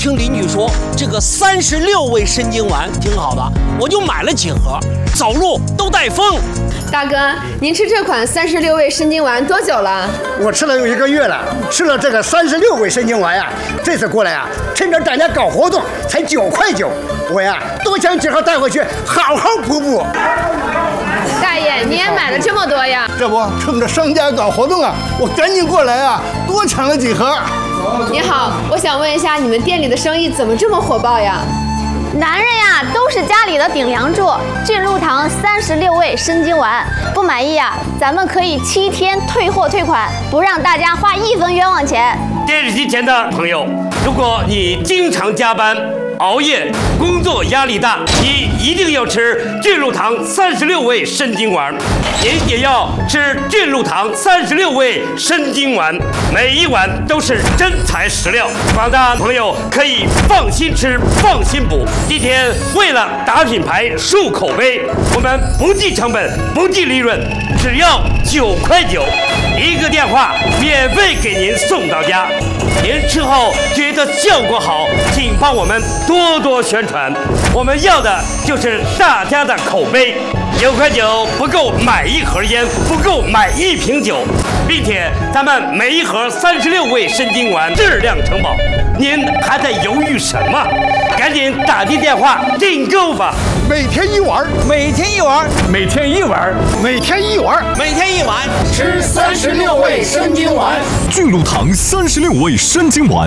听邻居说这个36味参精丸挺好的，我就买了几盒，走路都带风。 大哥，您吃这款36味参精丸多久了？ 我吃了有1个月了，吃了这个36味参精丸呀，这次过来呀，趁着大家搞活动，才9块9，我呀多想几盒带回去，好好补补。 大爷，你也买了这么多呀？ 这不，趁着商家搞活动啊，我赶紧过来啊，多抢了几盒。 你好，我想问一下，你们店里的生意怎么这么火爆呀？ 男人呀，都是家里的顶梁柱。俊露堂36味参精丸，不满意呀，咱们可以7天退货退款，不让大家花1分冤枉钱。 电视机前的朋友，如果你经常加班、熬夜，工作压力大，你一定要吃俊露堂36味参精丸，您也要吃俊露堂36味参精丸，每一碗都是真材实料，广大朋友可以放心吃、放心补。今天为了打品牌、树口碑，我们不计成本、不计利润，只要9块9，一个电话免费给您送到家。您吃后觉得效果好，请帮我们多多宣传，我们要的就是大家的口碑。9块9不够买1盒烟，不够买1瓶酒，并且咱们每一盒36味参精丸质量承保，您还在犹豫什么？赶紧打进电话订购吧！ 每天1碗， 每天1碗， 每天1碗， 每天1碗， 每天1碗， 吃36味参精丸。 俊露堂36味参精丸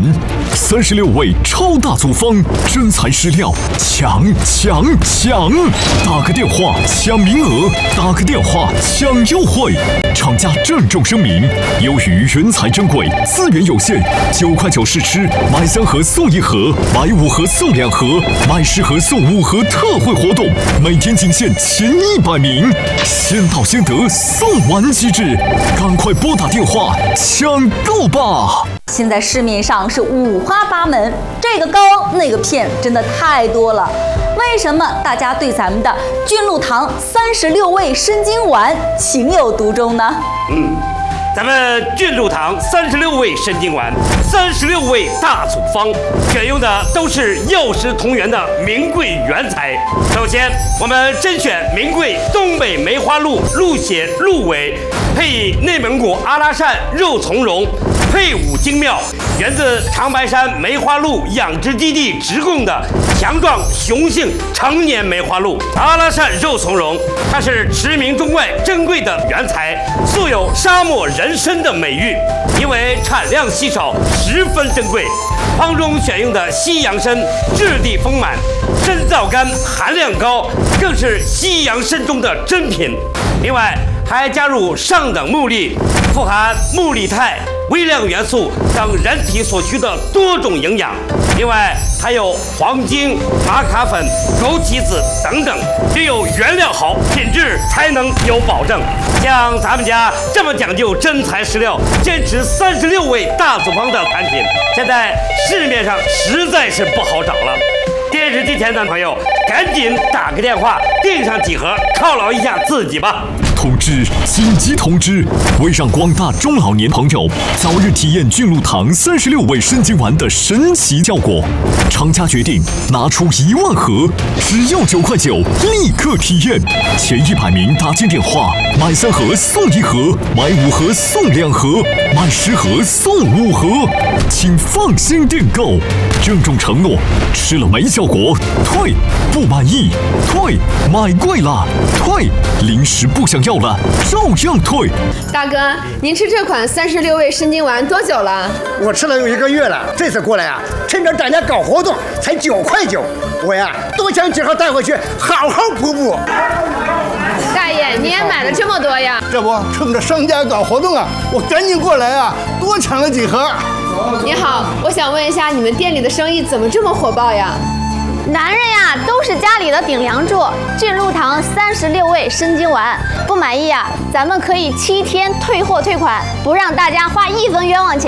，36味超大组方，真材实料，抢！打个电话抢名额，打个电话抢优惠。厂家郑重声明，由于原材珍贵，资源有限，9块9试吃，买3盒送1盒，买5盒送2盒，买10盒送5盒特惠活动，每天仅限前100名，先到先得，送完即止，赶快拨打电话抢购吧！ 现在市面上是五花八门，这个膏那个片真的太多了。为什么大家对咱们的俊露堂36味参精丸情有独钟呢？ 咱们俊露堂36味参精丸，36味大组方，选用的都是药食同源的名贵原材。首先，我们甄选名贵东北梅花鹿鹿血鹿尾，配以内蒙古阿拉善肉苁蓉，配伍精妙，源自长白山梅花鹿养殖基地直供的强壮雄性成年梅花鹿。阿拉善肉苁蓉，它是驰名中外珍贵的原材，素有沙漠人参的美誉，因为产量稀少，十分珍贵。方中选用的西洋参质地丰满，参皂苷含量高，更是西洋参中的珍品。另外还加入上等木粒，富含木力肽、微量元素等人体所需的多种营养。另外还有黄精、玛卡粉、枸杞子等等，只有原料好，品质才能有保证。像咱们家这么讲究真材实料，坚持36味大组方的产品，现在市面上实在是不好找了。电视机前的朋友，赶紧打个电话订上几盒，犒劳一下自己吧。 通知！紧急通知！为让广大中老年朋友早日体验俊露堂36味参精丸的神奇效果，厂家决定拿出1万盒，只要9块9，立刻体验。前100名打进电话，买3盒送1盒，买5盒送2盒，买10盒送5盒，请放心订购。郑重承诺，吃了没效果退，不满意退，买贵了退，临时不想要了照样退。 大哥，您吃这款36味参精丸多久了？ 我吃了有1个月了，这次过来呀，趁着大家搞活动，才9块9，我呀多想几盒带回去，好好补补。 大爷，你也买了这么多呀？ 这不，趁着商家搞活动啊，我赶紧过来啊，多抢了几盒。 你好，我想问一下，你们店里的生意怎么这么火爆呀？ 男人呀，都是家里的顶梁柱。俊露堂36味参精丸，不满意呀，咱们可以7天退货退款，不让大家花1分冤枉钱。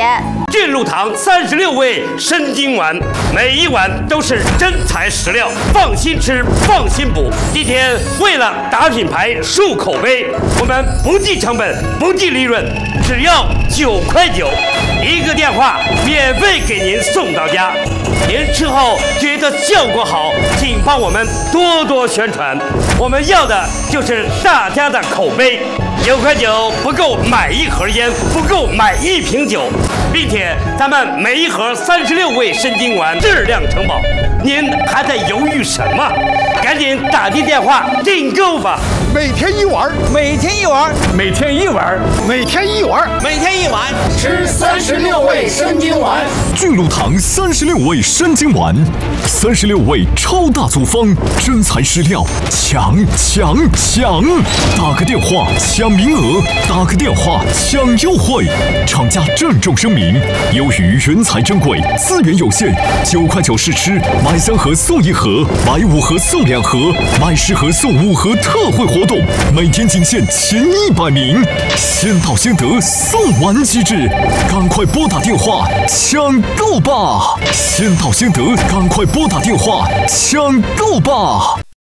俊禄堂36味参精丸，每一碗都是真材实料，放心吃，放心补。今天为了打品牌、树口碑，我们不计成本，不计利润，只要9块9，一个电话免费给您送到家。您吃后觉得效果好，请帮我们多多宣传。我们要的就是大家的口碑。9块9不够买一盒烟，不够买一瓶酒，并且咱们每一盒36味参精丸质量承保。您还在犹豫什么？赶紧打进电话订购吧！ 每天一碗， 每天一碗， 每天一碗， 每天一碗， 每天一碗， 吃36味参精丸。 俊禄堂36味参精丸，36味超大组方，真材实料，抢！打个电话抢名额，打个电话抢优惠。厂家郑重声明：由于原材珍贵，资源有限，9块9试吃，买3盒送1盒，买5盒送2盒，买10盒送5盒特惠活动，每天仅限前100名，先到先得，送完即止，赶快拨打电话抢购吧！先到先得，赶快拨打电话抢购吧！